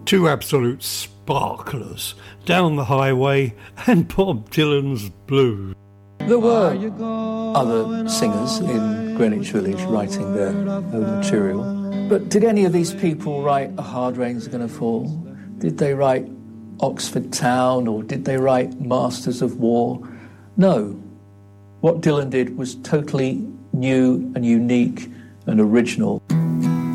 Two absolute sparklers down the highway and Bob Dylan's Blues. There were other singers in Greenwich Village writing their own material, but did any of these people write A Hard Rain's Gonna Fall? Did they write Oxford Town, or did they write Masters of War? No. What Dylan did was totally new and unique and original.